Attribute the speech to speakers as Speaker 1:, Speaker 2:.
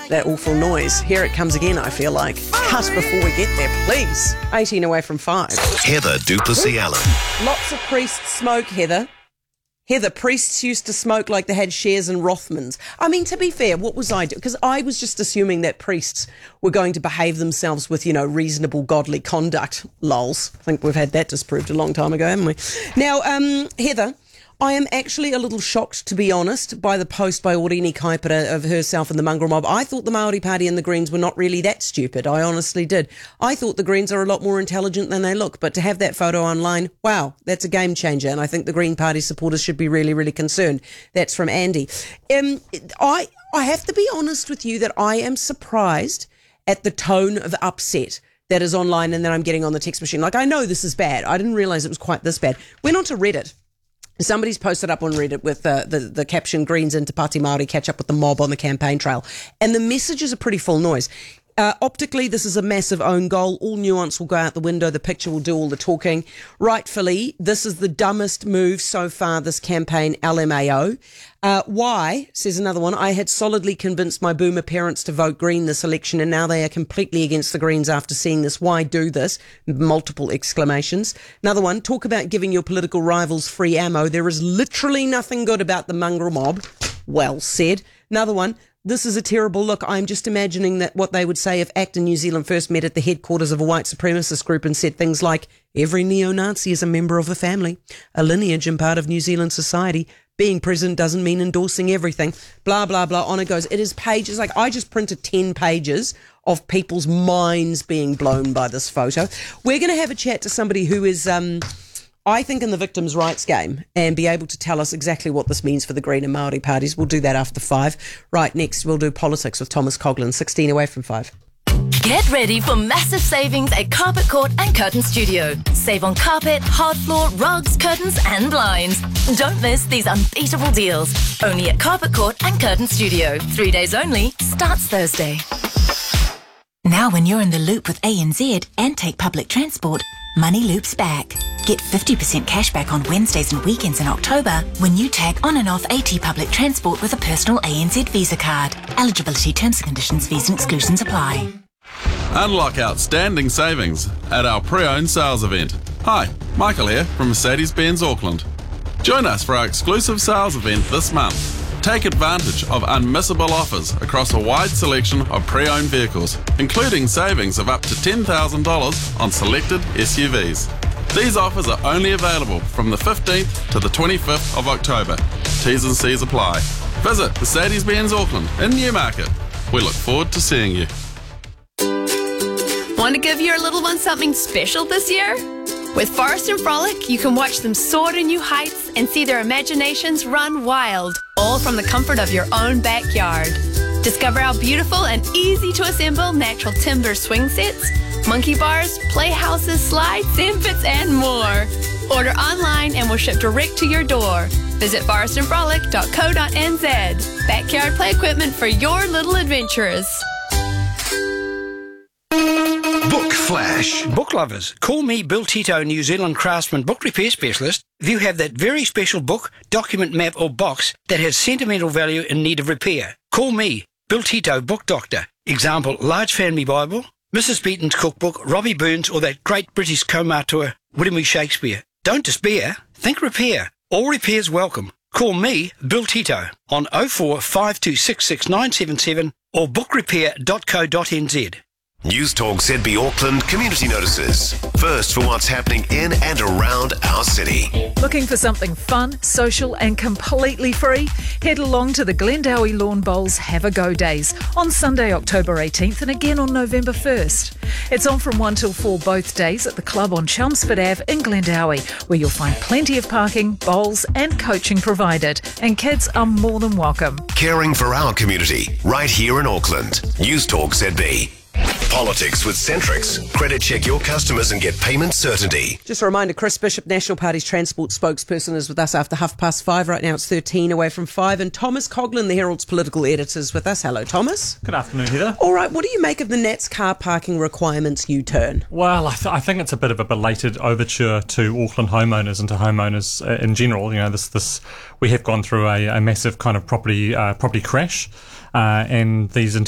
Speaker 1: that awful noise. Here it comes again, I feel like. Cut before we get there, please. 18 away from 5.
Speaker 2: Heather Duplessis Allen.
Speaker 1: Lots of priests smoke, Heather. Heather, priests used to smoke like they had shares in Rothmans. I mean, to be fair, what was I doing? Because I was just assuming that priests were going to behave themselves with, reasonable godly conduct. Lols. I think we've had that disproved a long time ago, haven't we? Now, Heather, I am actually a little shocked, to be honest, by the post by Orini Kaipara of herself and the mongrel mob. I thought the Māori Party and the Greens were not really that stupid. I honestly did. I thought the Greens are a lot more intelligent than they look. But to have that photo online, wow, that's a game changer. And I think the Green Party supporters should be really, really concerned. That's from Andy. I have to be honest with you that I am surprised at the tone of upset that is online and that I'm getting on the text machine. Like, I know this is bad. I didn't realise it was quite this bad. Went on to Reddit. Somebody's posted up on Reddit with the caption, Greens into Pāti Māori catch up with the mob on the campaign trail. And the messages are pretty full noise. Optically, this is a massive own goal. All nuance will go out the window. The picture will do all the talking. Rightfully, this is the dumbest move so far this campaign, LMAO. Why, says another one, I had solidly convinced my boomer parents to vote Green this election and now they are completely against the Greens after seeing this. Why do this? Multiple exclamations. Another one, talk about giving your political rivals free ammo. There is literally nothing good about the mongrel mob. Well said. Another one, this is a terrible look. I'm just imagining that what they would say if ACT in New Zealand first met at the headquarters of a white supremacist group and said things like, every neo-Nazi is a member of a family, a lineage and part of New Zealand society. Being president doesn't mean endorsing everything. Blah, blah, blah. On it goes. It is pages. Like, I just printed 10 pages of people's minds being blown by this photo. We're going to have a chat to somebody who is, I think, in the victims' rights game and be able to tell us exactly what this means for the Green and Māori parties. We'll do that after 5. Right, next we'll do politics with Thomas Coughlin, 16 away from 5.
Speaker 3: Get ready for massive savings at Carpet Court and Curtain Studio. Save on carpet, hard floor, rugs, curtains and blinds. Don't miss these unbeatable deals. Only at Carpet Court and Curtain Studio. 3 days only. Starts Thursday.
Speaker 4: Now when you're in the loop with ANZ and take public transport, money loops back. Get 50% cash back on Wednesdays and weekends in October when you tag on and off AT public transport with a personal ANZ Visa card. Eligibility, terms and conditions, fees and exclusions apply.
Speaker 5: Unlock outstanding savings at our pre-owned sales event. Hi, Michael here from Mercedes-Benz Auckland. Join us for our exclusive sales event this month. Take advantage of unmissable offers across a wide selection of pre-owned vehicles, including savings of up to $10,000 on selected SUVs. These offers are only available from the 15th to the 25th of October. T's and C's apply. Visit Mercedes-Benz Auckland in Newmarket. We look forward to seeing you.
Speaker 6: Want to give your little one something special this year? With Forest and Frolic, you can watch them soar to new heights and see their imaginations run wild, all from the comfort of your own backyard. Discover our beautiful and easy to assemble natural timber swing sets, monkey bars, playhouses, slides, sand pits, and more. Order online and we'll ship direct to your door. Visit forestandfrolic.co.nz. Backyard play equipment for your little adventurers.
Speaker 2: Book Flash.
Speaker 7: Book lovers, call me Bill Tito, New Zealand craftsman book repair specialist. If you have that very special book, document, map or box that has sentimental value in need of repair, call me, Bill Tito, book doctor. Example, Large Family Bible, Mrs. Beaton's cookbook, Robbie Burns or that great British co-auteur, William E. Shakespeare. Don't despair, think repair. All repairs welcome. Call me, Bill Tito, on 0452666977 or bookrepair.co.nz.
Speaker 2: News Talk ZB Auckland community notices. First for what's happening in and around our city.
Speaker 8: Looking for something fun, social and completely free? Head along to the Glendowie Lawn Bowls Have a Go Days on Sunday, October 18th and again on November 1st. It's on from 1 till 4 both days at the club on Chelmsford Ave in Glendowie, where you'll find plenty of parking, bowls and coaching provided, and kids are more than welcome.
Speaker 2: Caring for our community, right here in Auckland. News Talk ZB. Politics with Centrix. Credit check your customers and get payment certainty.
Speaker 1: Just a reminder, Chris Bishop, National Party's transport spokesperson, is with us after 5:30. Right now it's 13 away from 5. And Thomas Coughlin, the Herald's political editor, is with us. Hello, Thomas.
Speaker 9: Good afternoon, Heather.
Speaker 1: All right, what do you make of the Nats car parking requirements U-turn?
Speaker 9: Well, I think it's a bit of a belated overture to Auckland homeowners and to homeowners in general. You know, this we have gone through a massive kind of property crash, and these